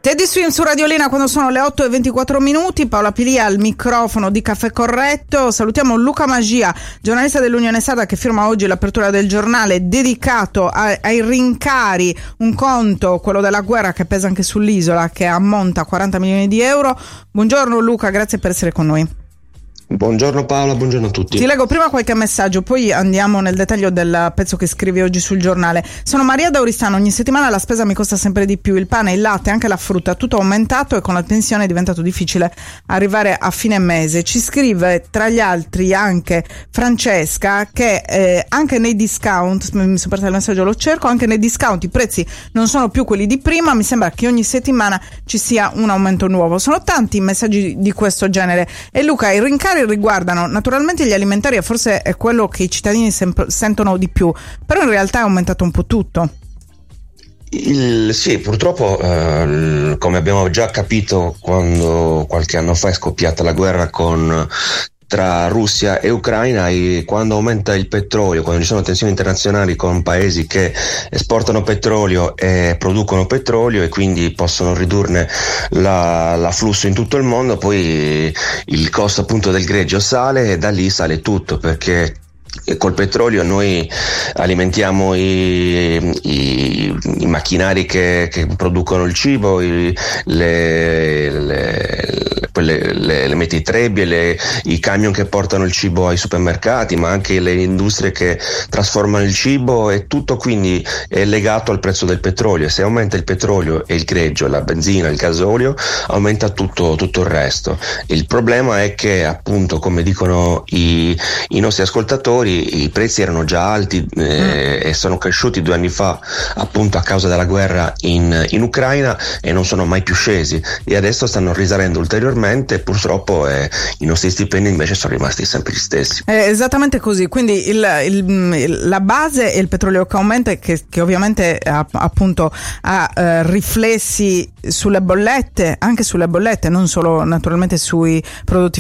Teddy Swim su Radiolina quando sono le 8:24, Paola Pilia al microfono di Caffè Corretto. Salutiamo Luca Magia, giornalista dell'Unione Sarda, che firma oggi l'apertura del giornale dedicato ai rincari, un conto, quello della guerra, che pesa anche sull'isola, che ammonta a 40 milioni di euro. Buongiorno Luca, grazie per essere con noi. Buongiorno Paola, buongiorno a tutti. Ti leggo prima qualche messaggio, poi andiamo nel dettaglio del pezzo che scrivi oggi sul giornale. Sono Maria da Oristano, ogni settimana la spesa mi costa sempre di più, il pane, il latte, anche la frutta, tutto aumentato e con la pensione è diventato difficile arrivare a fine mese. Ci scrive tra gli altri anche Francesca che anche nei discount, mi sono persa il messaggio, lo cerco, anche nei discount i prezzi non sono più quelli di prima, mi sembra che ogni settimana ci sia un aumento nuovo. Sono tanti i messaggi di questo genere. E Luca, i rincari riguardano naturalmente gli alimentari e forse è quello che i cittadini sentono di più, però in realtà è aumentato un po' tutto. Sì, purtroppo come abbiamo già capito quando qualche anno fa è scoppiata la guerra tra Russia e Ucraina, e quando aumenta il petrolio, quando ci sono tensioni internazionali con paesi che esportano petrolio e producono petrolio e quindi possono ridurne l'afflusso in tutto il mondo, poi il costo appunto del greggio sale e da lì sale tutto, perché col petrolio noi alimentiamo i macchinari che producono il cibo, le mettitrebbie, i camion che portano il cibo ai supermercati, ma anche le industrie che trasformano il cibo, e tutto quindi è legato al prezzo del petrolio. Se aumenta il petrolio e il greggio, la benzina, il gasolio, aumenta tutto il resto. Il problema è che appunto, come dicono i nostri ascoltatori, i prezzi erano già alti e sono cresciuti 2 anni fa appunto a causa della guerra in Ucraina, e non sono mai più scesi, e adesso stanno risalendo ulteriormente, e purtroppo i nostri stipendi invece sono rimasti sempre gli stessi. Esattamente così, quindi la base è il petrolio che aumenta e che ovviamente appunto ha riflessi sulle bollette, anche sulle bollette, non solo naturalmente sui prodotti